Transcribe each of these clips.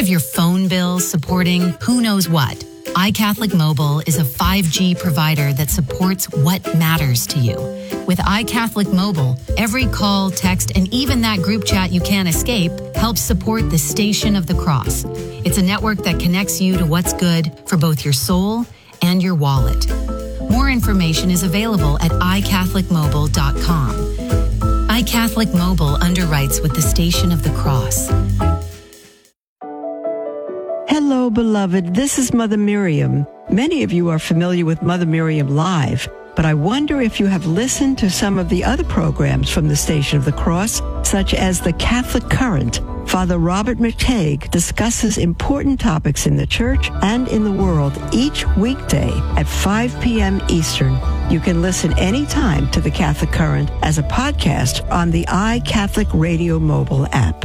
of your phone bill supporting who knows what, iCatholic Mobile is a 5G provider that supports what matters to you. With iCatholic Mobile, every call, text, and even that group chat you can't escape helps support the Station of the Cross. It's a network that connects you to what's good for both your soul and your wallet. More information is available at iCatholicMobile.com. iCatholic Mobile underwrites with the Station of the Cross. Hello, beloved. This is Mother Miriam. Many of you are familiar with Mother Miriam Live, but I wonder if you have listened to some of the other programs from the Station of the Cross, such as The Catholic Current. Father Robert McTague discusses important topics in the church and in the world each weekday at 5 p.m. Eastern. You can listen anytime to The Catholic Current as a podcast on the iCatholic Radio mobile app.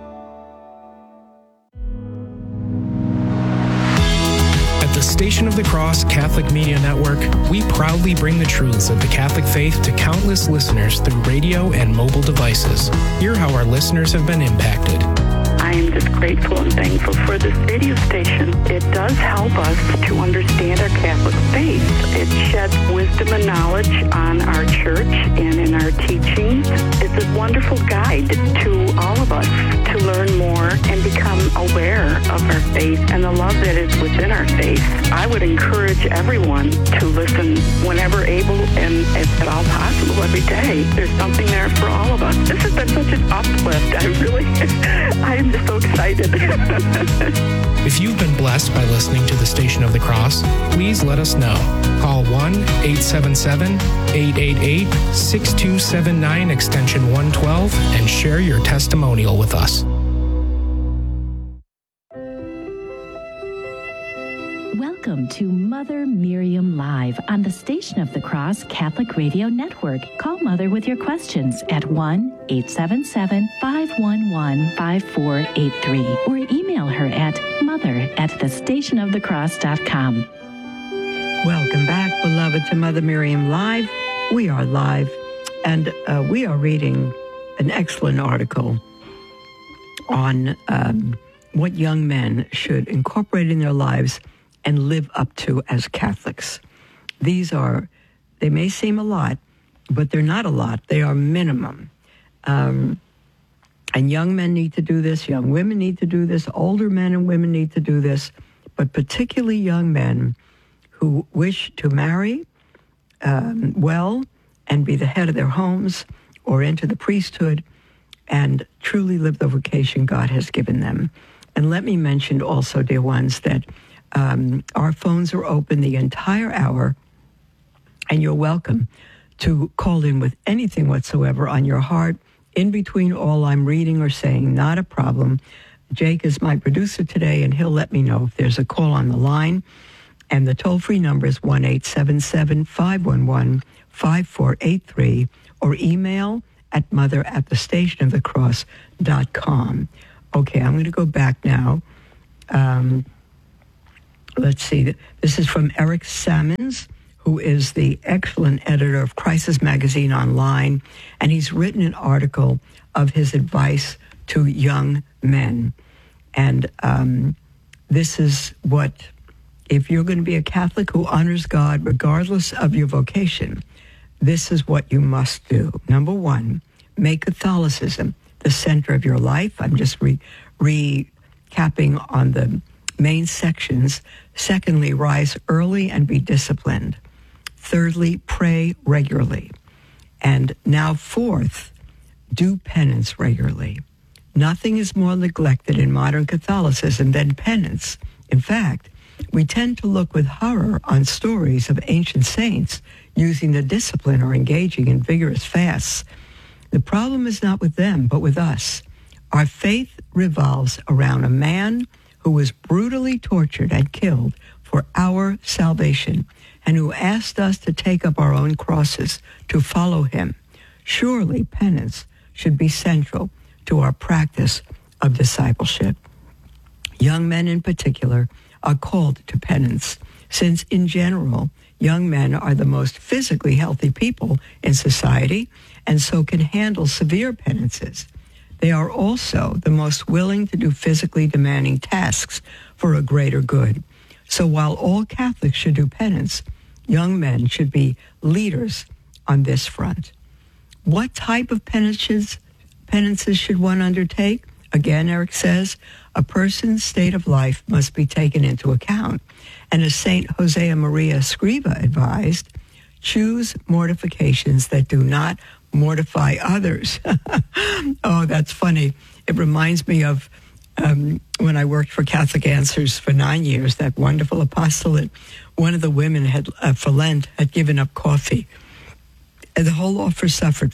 The Station of the Cross Catholic Media Network, we proudly bring the truths of the Catholic faith to countless listeners through radio and mobile devices. Hear how our listeners have been impacted. I am just grateful and thankful for this radio station. It does help us to understand our Catholic faith. It sheds wisdom and knowledge on our church and in our teachings. It's a wonderful guide to all of us to learn more and become aware of our faith and the love that is within our faith. I would encourage everyone to listen whenever able and if at all possible every day. There's something there for all of us. This has been such an uplift. I am just so excited. If you've been blessed by listening to the Station of the Cross, please let us know. Call 1-877-888-6279 extension 112 and share your testimonial with us. Welcome to Mother Miriam Live on the Station of the Cross Catholic Radio Network. Call Mother with your questions at 1-877-511-5483 or email her at mother@thestationofthecross.com. Welcome back, beloved, to Mother Miriam Live. We are live, and we are reading an excellent article on what young men should incorporate in their lives and live up to as Catholics. They may seem a lot, but they're not a lot. They are minimum. And young men need to do this, young women need to do this, older men and women need to do this, but particularly young men who wish to marry well and be the head of their homes or enter the priesthood and truly live the vocation God has given them. And let me mention also, dear ones, that our phones are open the entire hour, and you're welcome to call in with anything whatsoever on your heart in between all I'm reading or saying. Not a problem. Jake is my producer today, and he'll let me know if there's a call on the line. And the toll-free number is 1-877-511-5483 or email at mother@thestationofthecross.com. Okay, I'm going to go back now. Let's see. This is from Eric Sammons, who is the excellent editor of Crisis Magazine Online, and he's written an article of his advice to young men. And this is what, if you're going to be a Catholic who honors God regardless of your vocation, this is what you must do. Number one, make Catholicism the center of your life. I'm just recapping on the main sections. Secondly, rise early and be disciplined. Thirdly, pray regularly. And now fourth, do penance regularly. Nothing is more neglected in modern Catholicism than penance. In fact, we tend to look with horror on stories of ancient saints using the discipline or engaging in vigorous fasts. The problem is not with them, but with us. Our faith revolves around a man who was brutally tortured and killed for our salvation, and who asked us to take up our own crosses to follow him. Surely penance should be central to our practice of discipleship. Young men in particular are called to penance, since in general, young men are the most physically healthy people in society and so can handle severe penances. They are also the most willing to do physically demanding tasks for a greater good. So while all Catholics should do penance, young men should be leaders on this front. What type of penances should one undertake? Again, Eric says, a person's state of life must be taken into account. And as St. Josea Maria Escriva advised, choose mortifications that do not mortify others. Oh, that's funny. It reminds me of when I worked for Catholic Answers for 9 years, that wonderful apostolate. One of the women had, for Lent, had given up coffee. And the whole office suffered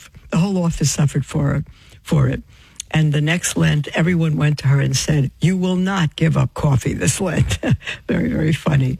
for it. And the next Lent, everyone went to her and said, "You will not give up coffee this Lent." Very, very funny.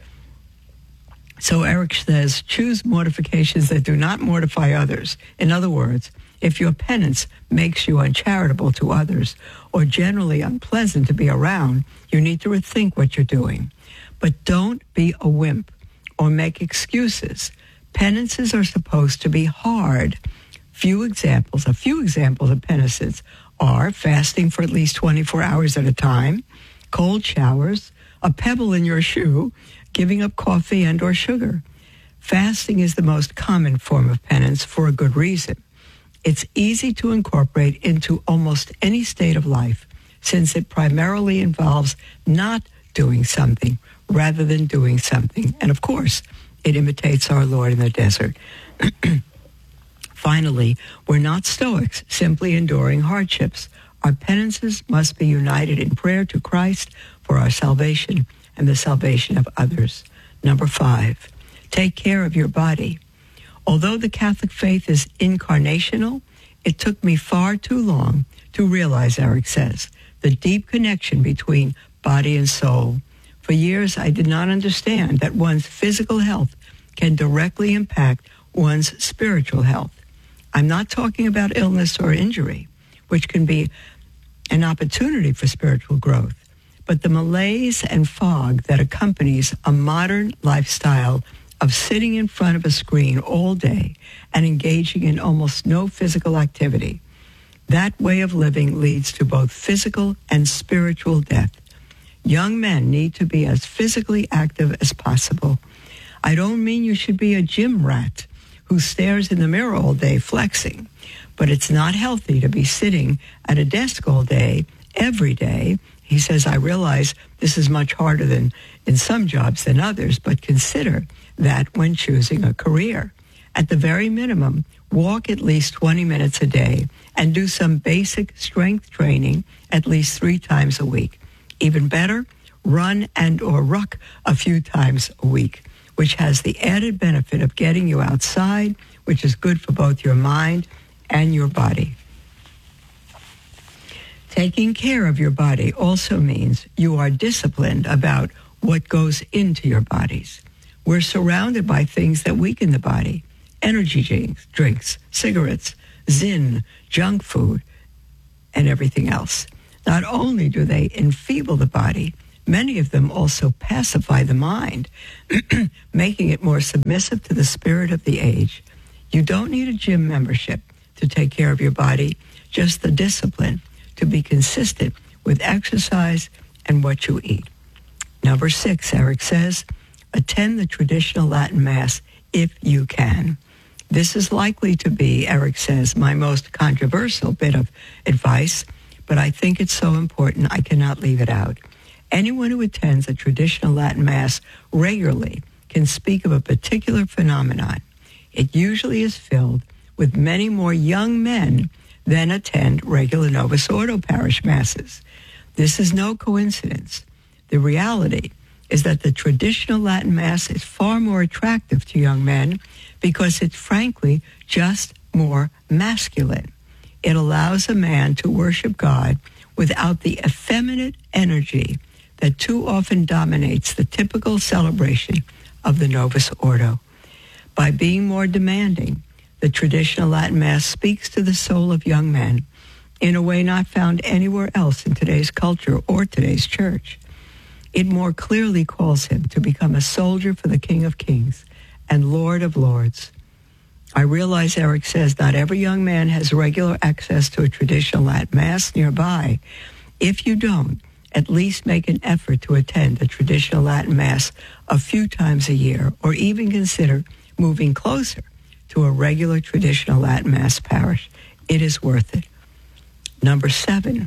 So Eric says, choose mortifications that do not mortify others. In other words, if your penance makes you uncharitable to others or generally unpleasant to be around, you need to rethink what you're doing. But don't be a wimp or make excuses. Penances are supposed to be hard. A few examples of penances are fasting for at least 24 hours at a time, cold showers, a pebble in your shoe, giving up coffee and or sugar. Fasting is the most common form of penance for a good reason. It's easy to incorporate into almost any state of life, since it primarily involves not doing something rather than doing something. And of course, it imitates our Lord in the desert. Finally, we're not Stoics, simply enduring hardships. Our penances must be united in prayer to Christ for our salvation and the salvation of others. Number 5, take care of your body. Although the Catholic faith is incarnational, it took me far too long to realize, Eric says, the deep connection between body and soul. For years, I did not understand that one's physical health can directly impact one's spiritual health. I'm not talking about illness or injury, which can be an opportunity for spiritual growth, but the malaise and fog that accompanies a modern lifestyle of sitting in front of a screen all day and engaging in almost no physical activity. That way of living leads to both physical and spiritual death. Young men need to be as physically active as possible. I don't mean you should be a gym rat who stares in the mirror all day flexing, but it's not healthy to be sitting at a desk all day, every day. He says, I realize this is much harder than in some jobs than others, but consider that when choosing a career. At the very minimum, walk at least 20 minutes a day and do some basic strength training at least 3 times a week. Even better, run and or ruck a few times a week, which has the added benefit of getting you outside, which is good for both your mind and your body. Taking care of your body also means you are disciplined about what goes into your bodies. We're surrounded by things that weaken the body: energy drinks, cigarettes, Zyn, junk food, and everything else. Not only do they enfeeble the body, many of them also pacify the mind, making it more submissive to the spirit of the age. You don't need a gym membership to take care of your body, just the discipline to be consistent with exercise and what you eat. Number 6, Eric says, attend the traditional Latin Mass if you can. This is likely to be, Eric says, my most controversial bit of advice, but I think it's so important I cannot leave it out. Anyone who attends a traditional Latin Mass regularly can speak of a particular phenomenon. It usually is filled with many more young men than attend regular Novus Ordo parish masses. This is no coincidence. The reality is that the traditional Latin Mass is far more attractive to young men because it's frankly just more masculine. It allows a man to worship God without the effeminate energy that too often dominates the typical celebration of the Novus Ordo. By being more demanding, the traditional Latin Mass speaks to the soul of young men in a way not found anywhere else in today's culture or today's church. It more clearly calls him to become a soldier for the King of Kings and Lord of Lords. I realize, Eric says, not every young man has regular access to a traditional Latin Mass nearby. If you don't, at least make an effort to attend a traditional Latin Mass a few times a year, or even consider moving closer to a regular traditional Latin Mass parish. It is worth it. Number 7,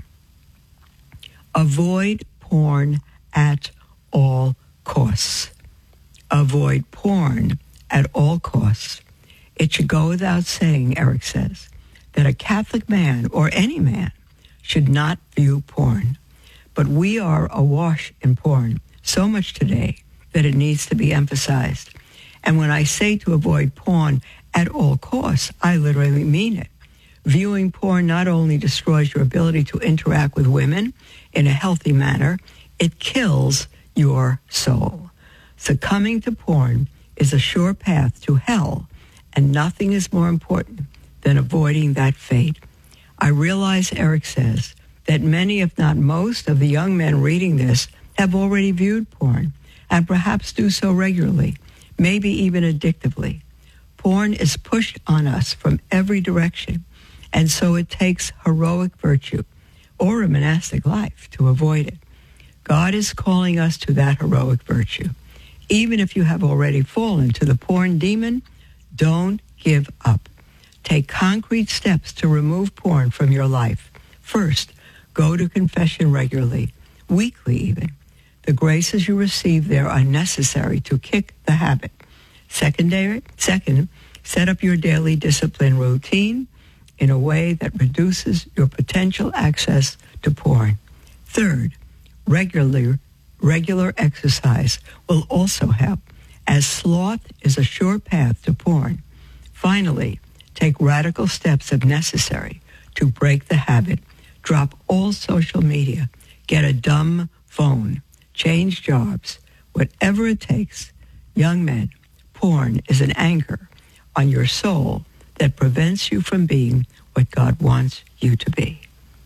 avoid porn at all costs. Avoid porn at all costs. It should go without saying, Eric says, that a Catholic man or any man should not view porn. But we are awash in porn so much today that it needs to be emphasized. And when I say to avoid porn at all costs, I literally mean it. Viewing porn not only destroys your ability to interact with women in a healthy manner, it kills your soul. Succumbing to porn is a sure path to hell, and nothing is more important than avoiding that fate. I realize, Eric says, that many, if not most, of the young men reading this have already viewed porn, and perhaps do so regularly, maybe even addictively. Porn is pushed on us from every direction, and so it takes heroic virtue or a monastic life to avoid it. God is calling us to that heroic virtue. Even if you have already fallen to the porn demon, don't give up. Take concrete steps to remove porn from your life. First, go to confession regularly, weekly even. The graces you receive there are necessary to kick the habit. Second, set up your daily discipline routine in a way that reduces your potential access to porn. Third, regular exercise will also help, as sloth is a sure path to porn. Finally, take radical steps if necessary to break the habit. Drop all social media. Get a dumb phone. Change jobs. Whatever it takes. Young men, porn is an anchor on your soul that prevents you from being what God wants you to be.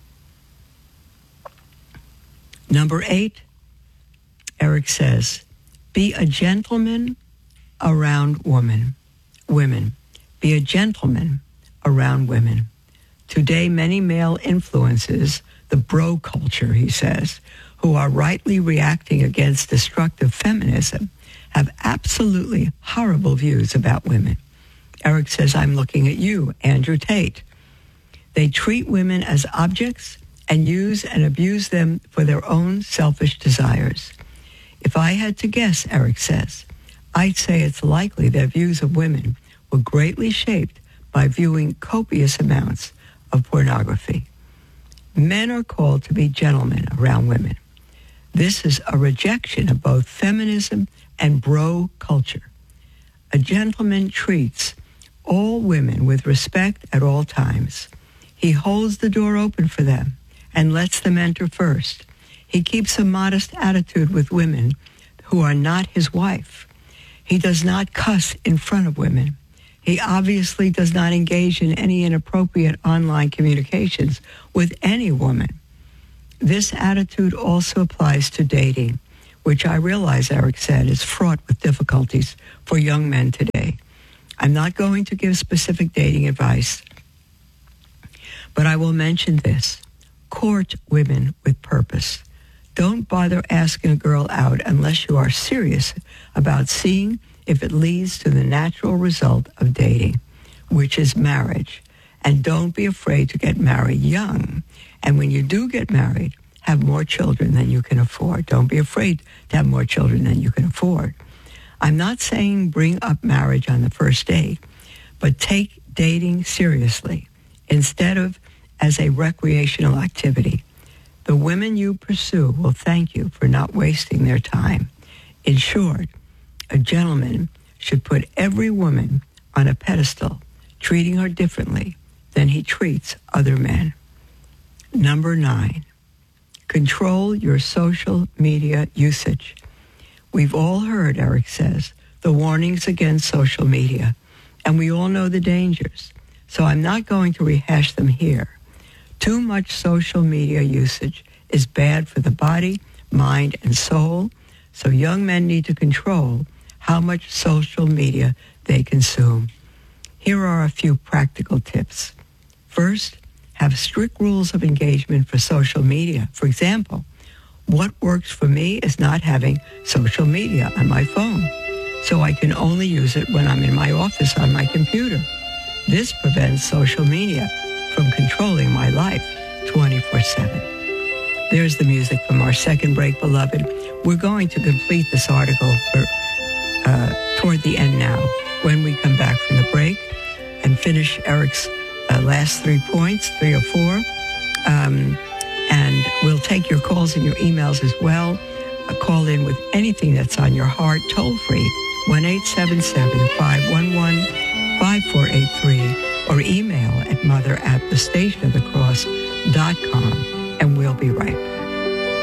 Number 8, Eric says, be a gentleman around women. Be a gentleman around women. Today, many male influences, the bro culture, he says, who are rightly reacting against destructive feminism, have absolutely horrible views about women. Eric says, I'm looking at you, Andrew Tate. They treat women as objects and use and abuse them for their own selfish desires. If I had to guess, Eric says, I'd say it's likely their views of women were greatly shaped by viewing copious amounts of pornography. Men are called to be gentlemen around women. This is a rejection of both feminism and bro culture. A gentleman treats all women with respect at all times. He holds the door open for them and lets them enter first. He keeps a modest attitude with women who are not his wife. He does not cuss in front of women. He obviously does not engage in any inappropriate online communications with any woman. This attitude also applies to dating, which I realize, Eric said, is fraught with difficulties for young men today. I'm not going to give specific dating advice, but I will mention this. Court women with purpose. Don't bother asking a girl out unless you are serious about seeing if it leads to the natural result of dating, which is marriage. And don't be afraid to get married young. And when you do get married, have more children than you can afford. Don't be afraid to have more children than you can afford. I'm not saying bring up marriage on the first date, but take dating seriously instead of as a recreational activity. The women you pursue will thank you for not wasting their time. In short, a gentleman should put every woman on a pedestal, treating her differently than he treats other men. Number 9, control your social media usage. We've all heard, Eric says, the warnings against social media, and we all know the dangers, so I'm not going to rehash them here. Too much social media usage is bad for the body, mind, and soul, so young men need to control how much social media they consume. Here are a few practical tips. First, have strict rules of engagement for social media. For example, what works for me is not having social media on my phone, so I can only use it when I'm in my office on my computer. This prevents social media from controlling my life 24/7. There's the music from our second break, beloved. We're going to complete this article toward the end now when we come back from the break and finish Eric's last 3 points, 3 or 4. And we'll take your calls and your emails as well. Call in with anything that's on your heart, toll free, 1-877-511-5483, or email at mother@thestationofthecross.com. And we'll be right back.